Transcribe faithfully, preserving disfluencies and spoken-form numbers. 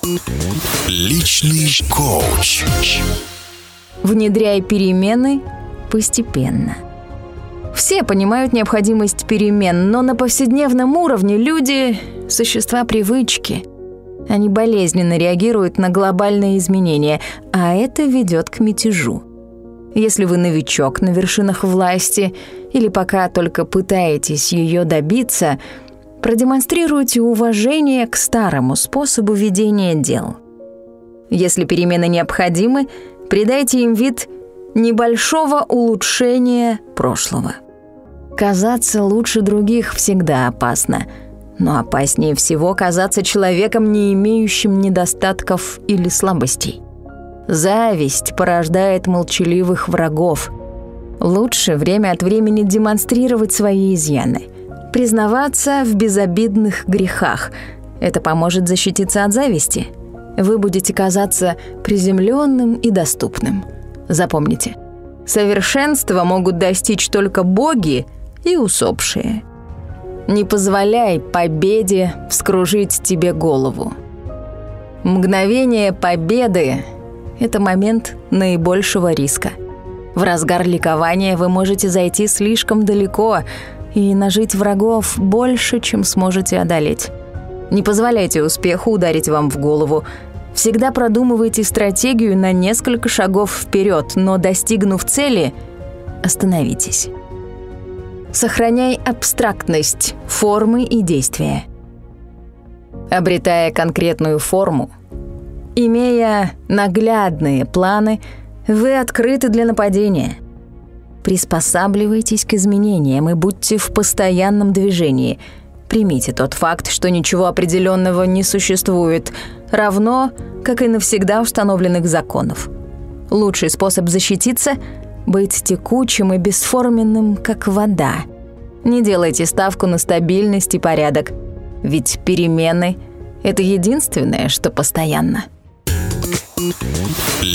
Личный коуч. Внедряй перемены постепенно. Все понимают необходимость перемен, но на повседневном уровне люди – существа привычки. Они болезненно реагируют на глобальные изменения, а это ведет к мятежу. Если вы новичок на вершинах власти или пока только пытаетесь ее добиться, продемонстрируйте уважение к старому способу ведения дел. Если перемены необходимы, придайте им вид небольшого улучшения прошлого. Казаться лучше других всегда опасно, но опаснее всего казаться человеком, не имеющим недостатков или слабостей. Зависть порождает молчаливых врагов. Лучше время от времени демонстрировать свои изъяны, признаваться в безобидных грехах. Это поможет защититься от зависти. Вы будете казаться приземленным и доступным. Запомните, совершенства могут достичь только боги и усопшие. Не позволяй победе вскружить тебе голову. Мгновение победы – это момент наибольшего риска. В разгар ликования вы можете зайти слишком далеко и нажить врагов больше, чем сможете одолеть. Не позволяйте успеху ударить вам в голову. Всегда продумывайте стратегию на несколько шагов вперед, но, достигнув цели, остановитесь. Сохраняй абстрактность формы и действия. Обретая конкретную форму, имея наглядные планы, вы открыты для нападения. Приспосабливайтесь к изменениям и будьте в постоянном движении. Примите тот факт, что ничего определенного не существует, равно как и навсегда установленных законов. Лучший способ защититься — быть текучим и бесформенным, как вода. Не делайте ставку на стабильность и порядок, ведь перемены — это единственное, что постоянно.